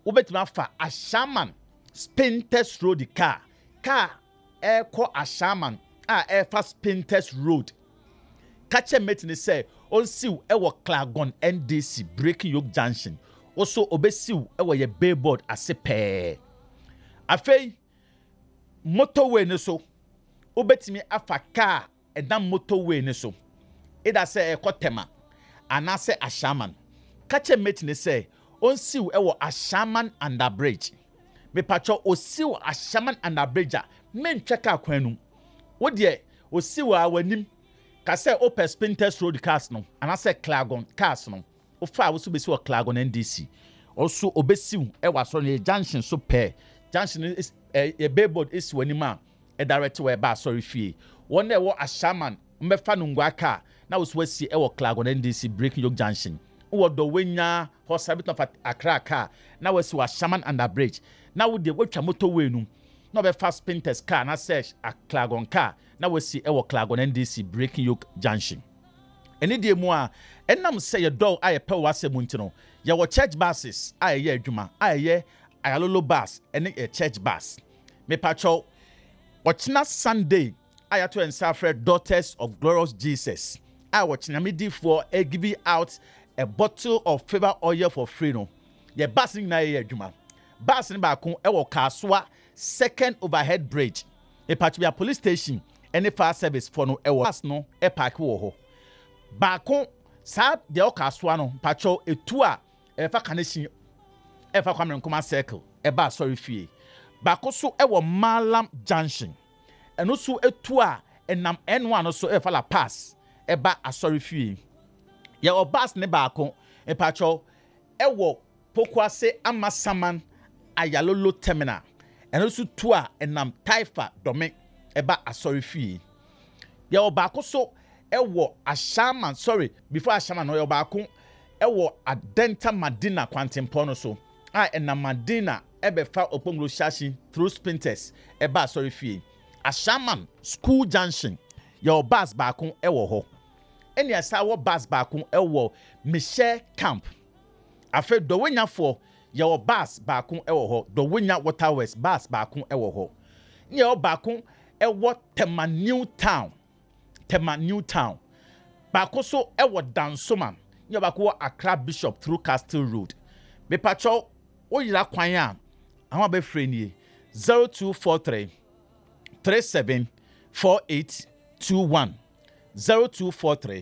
Ubetima fa Ashaman Spinters Road car ko Ashaman fast Spinters Road. Catch a meeting say on siw ewo Clagon NDC Breaking Yoke Junction. Also obesiw ewo ye billboard ase pe. Afei motorway ne so obetimi afa car edam motorway ne so. Ida say ekotema anase Ashaman. Catch a meeting say on siw ewo Ashaman under bridge. Me pacho osiw Ashaman under bridge men cheka kwanu. Wo de osiw awanim kase Opel Spinters Road cars no anase Clagon cars no ofa wo so besi wo Clagon NDC also obesiw ewa so ne junction so pair junction is a billboard is wanima e direct we ba sorry fie won e wo Ashaman mbefa no ngwa car na wo so asi ewo Clagon NDC Breaking Yoke Junction wo do wenya hospital of Accra car na wo si Ashaman under bridge na wo de wotwa motorway no no be fast Spinters car na search a Clagon car na we see ewo Clagon NDC Breaking Yoke Junction. Eni die mu a enam say ye dog aye pe wase mu ntino ye wo church buses aye ye adwuma aye ye ayalolo bus eni a church bus. Me pacho ochina Sunday aye to ensafre Daughters of Glorious Jesus. I watchina me di for giving out a bottle of favor oil for free no. Ye bus ni na ye adwuma. Bus ni ba kon ewo Kaswa second overhead bridge. E patch police station any fire service for no ewo bus no e park wo ho. Ba kon sa de o Kaswa no patcho etu a e fa connection e fa kwamre nkoma circle e ba sorry fie. Ba ko so ewo Malam Junction. Eno so etu a enam N1 no so e fa la pass e ba asori fie. Ye o bus ne ba kon e patcho ewo Pokwase Amasaman Ayalolo terminal. And also tua enam Taifa Dome eba asori fie. Ya obako so ewo Ashaman sorry before Ashaman no obako ewo Adenta Madina Kwantempono so. Enam Madina ebe fa Oponglo Shashi through Spinters eba asori fie. Ashaman School Junction ya bus bako ewo ho. Eni asa wo bus bako ewo Michelle Camp. Afe do wenya for your bus bakun ewo ho do winya Waterways bus bakun ewo ho nye o bakun ewo Tema New Town bakun so ewo Dansoman nye bakun Accra Bishop through Castle Road be pacho o yira kwan a awon be free nie 0243 374821 0243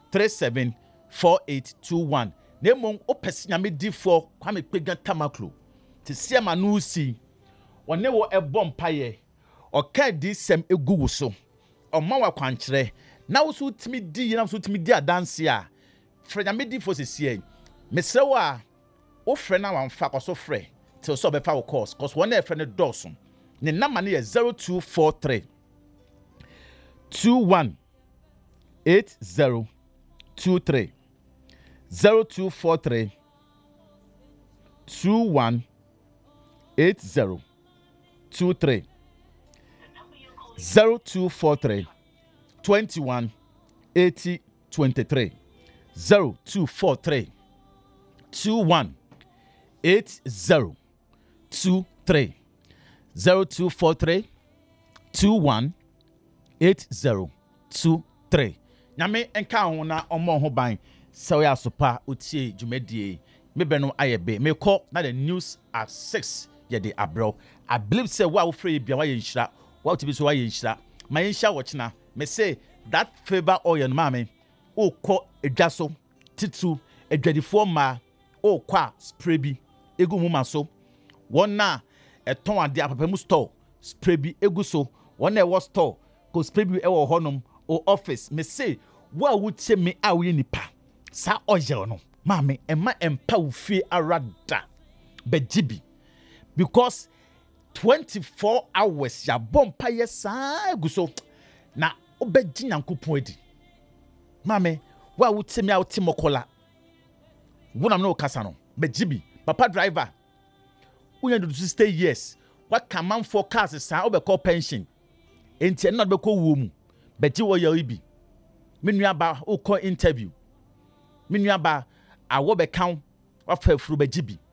374821 Nemon opesi nyame difo kwame pegan tamaklo te siama no si wone wo ebom paye o ka di sem egugu so o ma wa kwankyere na wo so timi di na so timi di adanse a frɛ nyame difo sesie mesrɛ wa wo frɛ na wan fa koso frɛ te so be fa wo course cause wone e frɛ ne dɔso ne number ne 0243 21 8023 0243 21 8023 0243 21 8023 0243 21 8023 0243 21 8023 Nyame enka ho na omo ho ban so ya sopa utie dwumadie mebe no ayebe me call na the news at 6 ye de abro I believe say wa free bia wa ye nhira wa tibi so wa ye nhira ma ye nhia wo chena me say that favor oil no ma me o kɔ edwa so titu edwadifo ma o kwa spray bi egu mu ma so won na eton ade apapa mu store spray bi egu so won na e wo store ko spray bi e wo honom o office me say wa wutie me a wo nipa sa oil no mame ema empa wo fie arada bejibi because 24 hours ya bompa yesa egu so na obeji nyankopon adi mame wa wutie me a wutie mokola wonam no kasa no bejibi papa driver unya do 60 years what can man for cars sa obekọ pension enti na obekọ wo mu beji wo ya ibi menua ba ukọ interview menua ba awo be kan wa fa furu bejibi